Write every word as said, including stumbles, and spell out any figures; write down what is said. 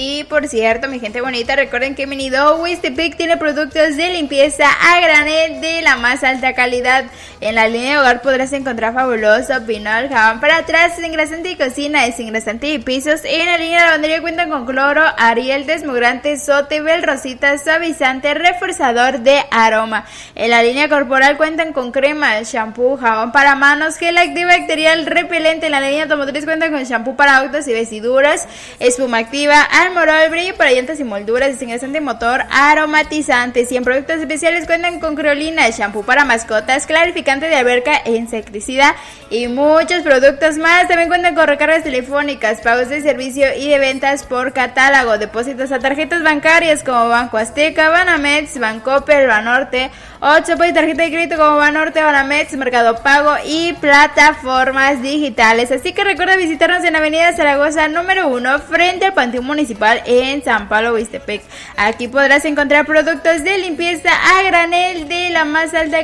Y por cierto, mi gente bonita, recuerden que Minido Huistepec tiene productos de limpieza a granel de la más alta calidad. En la línea de hogar podrás encontrar fabuloso pinol, jabón para atrás, desengrasante y cocina, desengrasante y pisos. En la línea de lavandería cuentan con cloro, Ariel, desmogrante, Sotebel, Rosita, suavizante, reforzador de aroma. En la línea corporal cuentan con crema, shampoo, jabón para manos, gel antibacterial, repelente. En la línea automotriz cuentan con shampoo para autos y vestiduras, espuma activa, Almorol, brillo para llantas y molduras, desengrasante motor, aromatizantes. Y en productos especiales cuentan con creolina, shampoo para mascotas, clarificante de alberca, insecticida y muchos productos más. También cuentan con recargas telefónicas, pagos de servicio y de ventas por catálogo, depósitos a tarjetas bancarias como Banco Azteca, Banamex, Bancoppel, Banorte, ocho y tarjeta de crédito como Banorte, Banamex, Mercado Pago y plataformas digitales. Así que recuerda visitarnos en Avenida Zaragoza número uno, frente al Panteón Municipal en San Pablo, Huistepec. Aquí podrás encontrar productos de limpieza a granel de la más alta